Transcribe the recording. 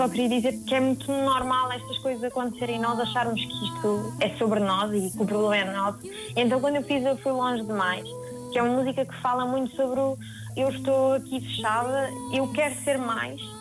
Só queria dizer que é muito normal estas coisas acontecerem e nós acharmos que isto é sobre nós e que o problema é nosso. Então quando eu fiz Eu Fui Longe Demais, que é uma música que fala muito sobre o eu estou aqui fechada, eu quero ser mais,